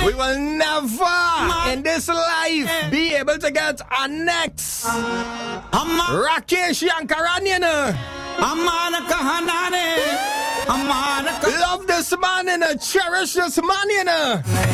We will never in this life be able to get our next Rakesh Yankaran. Love this man, cherish this man,